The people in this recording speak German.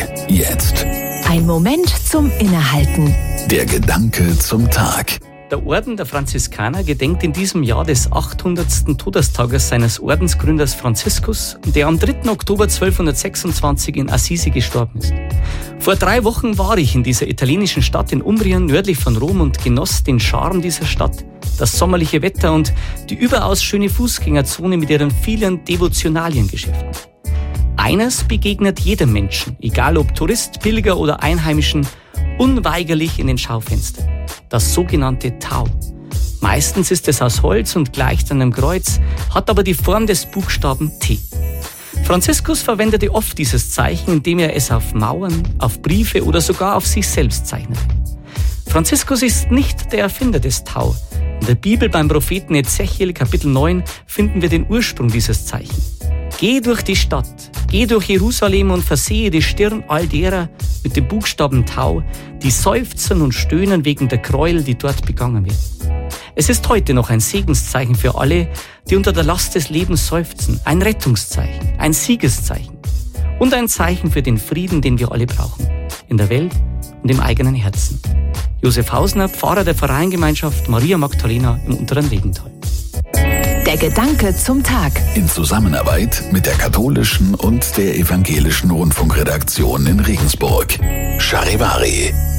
jetzt. Ein Moment zum Innehalten. Der Gedanke zum Tag. Der Orden der Franziskaner gedenkt in diesem Jahr des 800. Todestages seines Ordensgründers Franziskus, der am 3. Oktober 1226 in Assisi gestorben ist. Vor 3 Wochen war ich in dieser italienischen Stadt in Umbrien, nördlich von Rom, und genoss den Charme dieser Stadt, das sommerliche Wetter und die überaus schöne Fußgängerzone mit ihren vielen Devotionaliengeschäften. Eines begegnet jedem Menschen, egal ob Tourist, Pilger oder Einheimischen, unweigerlich in den Schaufenstern: das sogenannte Tau. Meistens ist es aus Holz und gleicht einem Kreuz, hat aber die Form des Buchstaben T. Franziskus verwendete oft dieses Zeichen, indem er es auf Mauern, auf Briefe oder sogar auf sich selbst zeichnete. Franziskus ist nicht der Erfinder des Tau. In der Bibel beim Propheten Ezechiel, Kapitel 9, finden wir den Ursprung dieses Zeichens. Geh durch die Stadt, geh durch Jerusalem und versehe die Stirn all derer mit dem Buchstaben Tau, die seufzen und stöhnen wegen der Gräuel, die dort begangen werden. Es ist heute noch ein Segenszeichen für alle, die unter der Last des Lebens seufzen, ein Rettungszeichen, ein Siegeszeichen und ein Zeichen für den Frieden, den wir alle brauchen, in der Welt und im eigenen Herzen. Josef Hausner, Pfarrer der Pfarreiengemeinschaft Maria Magdalena im Unteren Regental. Der Gedanke zum Tag. In Zusammenarbeit mit der katholischen und der evangelischen Rundfunkredaktion in Regensburg. Charivari.